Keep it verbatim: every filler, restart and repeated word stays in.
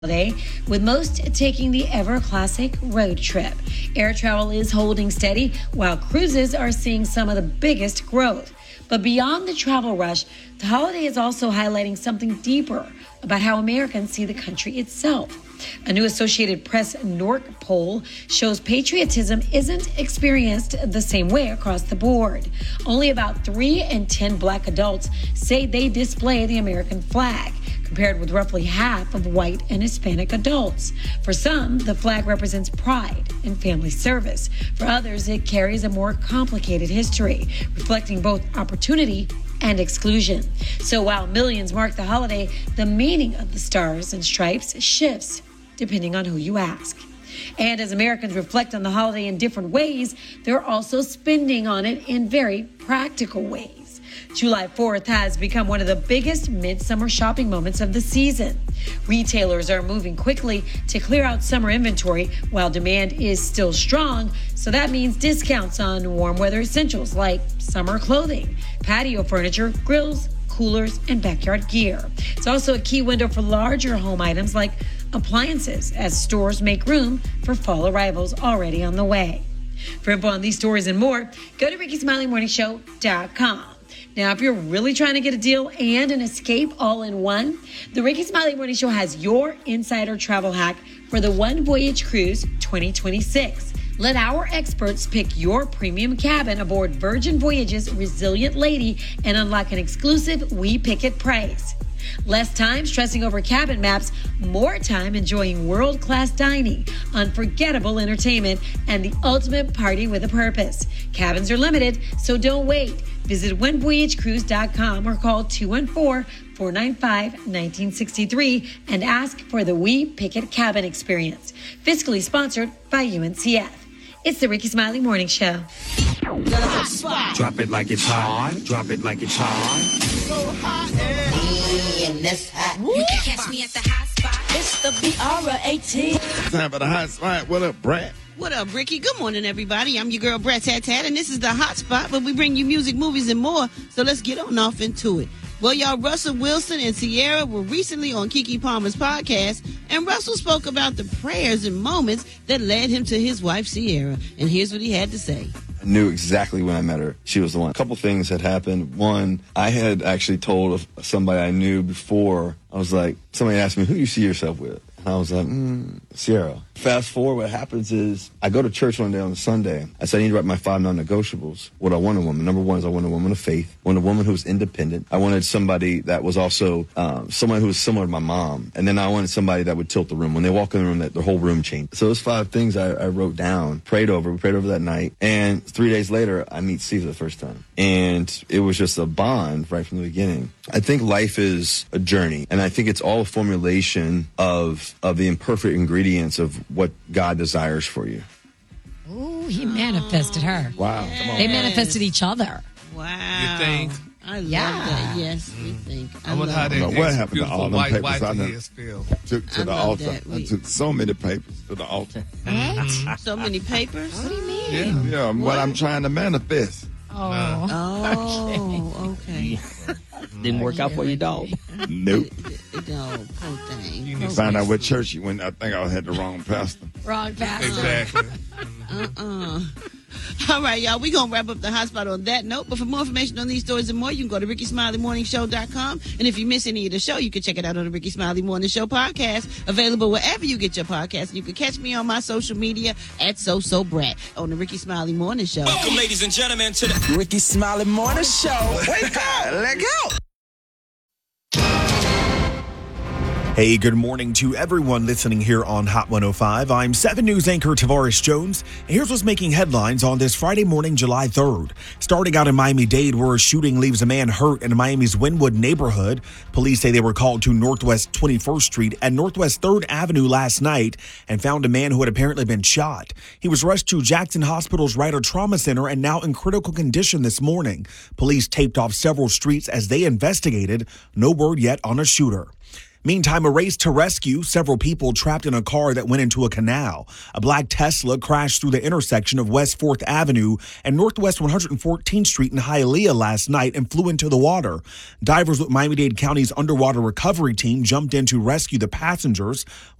Day, with most taking the ever classic road trip. Air travel is holding steady while cruises are seeing some of the biggest growth. But beyond the travel rush, the holiday is also highlighting something deeper about how Americans see the country itself. A new Associated Press N O R C poll shows patriotism isn't experienced the same way across the board. Only about three in ten black adults say they display the American flag, compared with roughly half of white and Hispanic adults. For some, the flag represents pride and family service. For others, it carries a more complicated history, reflecting both opportunity and exclusion. So while millions mark the holiday, the meaning of the stars and stripes shifts depending on who you ask. And as Americans reflect on the holiday in different ways, they're also spending on it in very practical ways. July fourth has become one of the biggest midsummer shopping moments of the season. Retailers are moving quickly to clear out summer inventory while demand is still strong. So that means discounts on warm weather essentials like summer clothing, patio furniture, grills, coolers, and backyard gear. It's also a key window for larger home items like appliances as stores make room for fall arrivals already on the way. For info on these stories and more, go to Ricky Smiley Morning Show dot com. Now, if you're really trying to get a deal and an escape all in one, the Ricky Smiley Morning Show has your insider travel hack for the One Voyage Cruise twenty twenty-six. Let our experts pick your premium cabin aboard Virgin Voyages Resilient Lady and unlock an exclusive We Pick It price. Less time stressing over cabin maps, more time enjoying world-class dining, unforgettable entertainment, and the ultimate party with a purpose. Cabins are limited, so don't wait. Visit one voyage cruise dot com or call two one four, four nine five, one nine six three and ask for the We Pick It Cabin experience. Fiscally sponsored by U N C F. It's the Ricky Smiley Morning Show. Drop it like it's hot. Drop it like it's hot. So hot and this hot. You can catch me at the hot spot. It's the B R A T. Time for the hot spot. What up, Brat? What up, Ricky? Good morning, everybody. I'm your girl, Brat Tat Tat, and this is the hot spot where we bring you music, movies, and more. So let's get on off into it. Well, y'all, Russell Wilson and Ciara were recently on Keke Palmer's podcast, and Russell spoke about the prayers and moments that led him to his wife, Ciara. And here's what he had to say. I knew exactly when I met her. She was the one. A couple things had happened. One, I had actually told somebody I knew before. I was like, somebody asked me, who do you see yourself with? And I was like, mm, Ciara. Fast forward, what happens is I go to church one day on a Sunday. I said, I need to write my five non-negotiables. What I want in a woman. Number one is I want a woman of faith. I want a woman who's independent. I wanted somebody that was also um, someone who was similar to my mom. And then I wanted somebody that would tilt the room. When they walk in the room, that the whole room changed. So those five things I, I wrote down, prayed over. We prayed over that night. And three days later, I meet Steve for the first time. And it was just a bond right from the beginning. I think life is a journey. And I think it's all a formulation of of the imperfect ingredients of what God desires for you. Oh, he manifested her. Wow. Yes. Come on. They manifested each other. Wow. You think? I love Yeah. that. Yes, we think. I I wonder love how it. that Now, what ex- happened to beautiful all them white papers wife I of done his feel? Took to I the love altar. that. I We- took so many papers to the altar. What? So many papers. What do you mean? Yeah. Yeah, what, What? I'm trying to manifest. Oh. Oh, okay. Didn't work out for you, dog. Nope. No, poor thing. You Poor need Find out thing. what church you went. I think I had the wrong pastor. Wrong pastor. Exactly. Uh-uh. All right, y'all. We're going to wrap up the hotspot on that note. But for more information on these stories and more, you can go to Ricky Smiley Morning Show dot com. And if you miss any of the show, you can check it out on the Ricky Smiley Morning Show podcast, available wherever you get your podcast. And you can catch me on my social media at So So Brat on the Ricky Smiley Morning Show. Welcome, ladies and gentlemen, to the Ricky Smiley Morning Show. Wake up. Let go. Hey, good morning to everyone listening here on Hot one oh five. I'm seven News anchor Tavares Jones, and here's what's making headlines on this Friday morning, July third. Starting out in Miami-Dade, where a shooting leaves a man hurt in Miami's Wynwood neighborhood. Police say they were called to Northwest twenty-first Street and Northwest third Avenue last night and found a man who had apparently been shot. He was rushed to Jackson Hospital's Ryder Trauma Center and now in critical condition this morning. Police taped off several streets as they investigated. No word yet on a shooter. Meantime, a race to rescue several people trapped in a car that went into a canal. A black Tesla crashed through the intersection of West fourth Avenue and Northwest one hundred fourteenth Street in Hialeah last night and flew into the water. Divers with Miami-Dade County's underwater recovery team jumped in to rescue the passengers.